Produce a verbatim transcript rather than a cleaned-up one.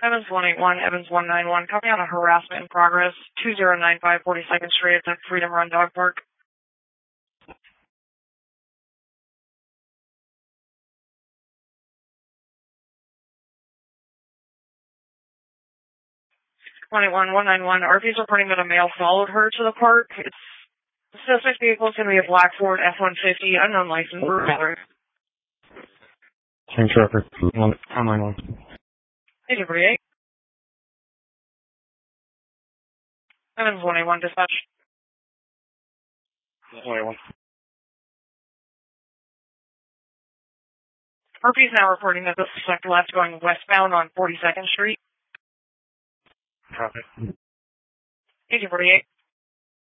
Evans one eight one, Evans one nine one, copy on a harassment in progress, two zero nine five forty-second Street at the Freedom Run Dog Park. one eight one, one nine one, R P's reporting that a male followed her to the park. It's, the suspect vehicle is going to be a black Ford F one fifty, unknown license. Change record, one nine one. eight forty-eight. Evans one eight one, dispatch. one eight one. R P is now reporting that the suspect left going westbound on forty-second Street. Copy. eight forty-eight.